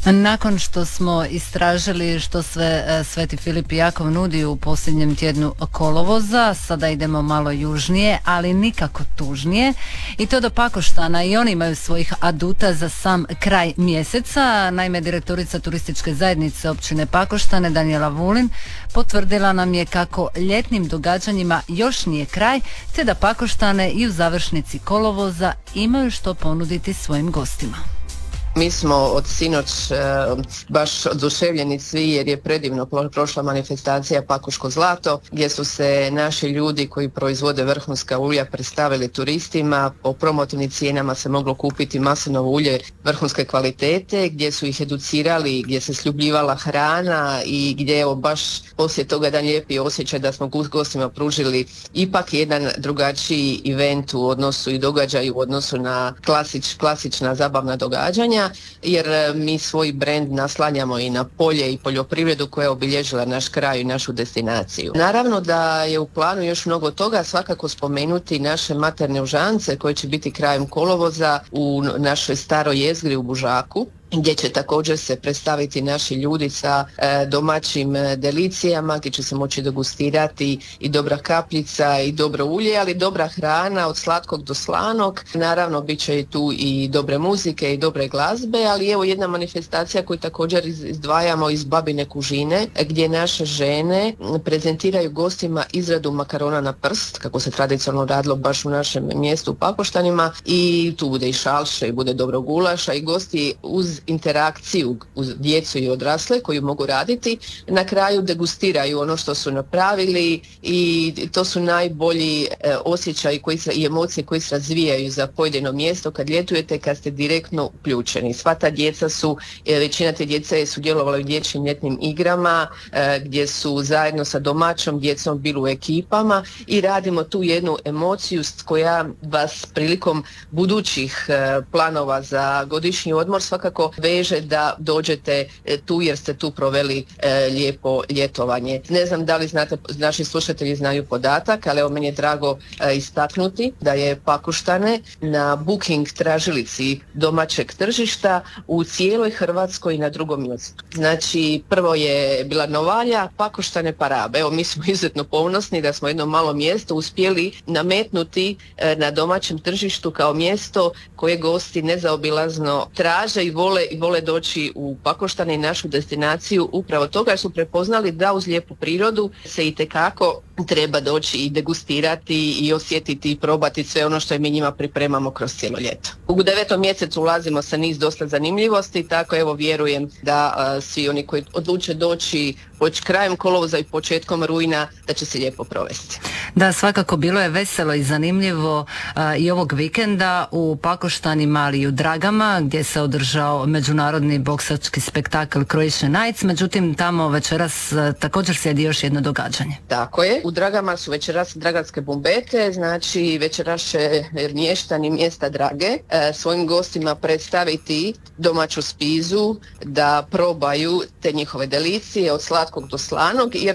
Nakon što smo istražili što sve Sveti Filip i Jakov nudi u posljednjem tjednu kolovoza, sada idemo malo južnije, ali nikako tužnije, i to do Pakoštana. I oni imaju svojih aduta za sam kraj mjeseca. Naime, direktorica turističke zajednice općine Pakoštane Danijela Vulin potvrdila nam je kako ljetnim događanjima još nije kraj, te da Pakoštane i u završnici kolovoza imaju što ponuditi svojim gostima. Mi smo od sinoć baš oduševljeni svi jer je predivno prošla manifestacija Pakoško zlato, gdje su se naši ljudi koji proizvode vrhunska ulja predstavili turistima. Po promotivnim cijenama se moglo kupiti maslinovo ulje vrhunske kvalitete, gdje su ih educirali, gdje se sljubljivala hrana i gdje evo baš poslije toga jedan lijepi osjećaj da smo gostima pružili ipak jedan drugačiji event u odnosu i događaj u odnosu na klasična zabavna događanja, jer mi svoj brend naslanjamo i na polje i poljoprivredu koja je obilježila naš kraj i našu destinaciju. Naravno da je u planu još mnogo toga, svakako spomenuti naše materne užance koje će biti krajem kolovoza u našoj staroj jezgri u Bužaku, gdje će također se predstaviti naši ljudi sa domaćim delicijama, gdje će se moći degustirati i dobra kapljica i dobro ulje, ali dobra hrana od slatkog do slanog. Naravno bit će tu i dobre muzike i dobre glazbe, ali evo jedna manifestacija koju također izdvajamo iz Babine kužine, gdje naše žene prezentiraju gostima izradu makarona na prst, kako se tradicionalno radilo baš u našem mjestu u Pakoštanima, i tu bude i šalše i bude dobro gulaša, i gosti uz interakciju uz djecu i odrasle koju mogu raditi, na kraju degustiraju ono što su napravili, i to su najbolji osjećaji i emocije koji se razvijaju za pojedino mjesto kad ljetujete, kad ste direktno uključeni. Sva ta djeca većina te djece je sudjelovala u dječjim ljetnim igrama gdje su zajedno sa domaćom djecom bili u ekipama i radimo tu jednu emociju koja vas prilikom budućih planova za godišnji odmor svakako veže da dođete tu jer ste tu proveli lijepo ljetovanje. Ne znam da li znate, naši slušatelji znaju podatak, ali evo meni je drago istaknuti da je Pakoštane na booking tražilici domaćeg tržišta u cijeloj Hrvatskoj na drugom mjestu. Znači prvo je bila Novalja, Pakoštane pa Rab. Evo mi smo izuzetno ponosni da smo jedno malo mjesto uspjeli nametnuti na domaćem tržištu kao mjesto koje gosti nezaobilazno traže i vole doći u Pakoštane i našu destinaciju upravo toga jer su prepoznali da uz lijepu prirodu se itekako treba doći i degustirati i osjetiti i probati sve ono što mi njima pripremamo kroz cijelo ljeto. U 9. mjesecu ulazimo sa niz dosta zanimljivosti, tako evo vjerujem da svi oni koji odluče doći krajem kolovoza i početkom rujna da će se lijepo provesti. Da, svakako bilo je veselo i zanimljivo i ovog vikenda u Pakoštanima, ali i u Dragama gdje se održao međunarodni boksački spektakl Croatia Nights, međutim tamo večeras također slijedi još jedno događanje. Tako je, u Dragama su večeras dragatske bumbete, znači večeras će mještani mjesta Drage svojim gostima predstaviti domaću spizu, da probaju te njihove delicije od slatkog do slanog, jer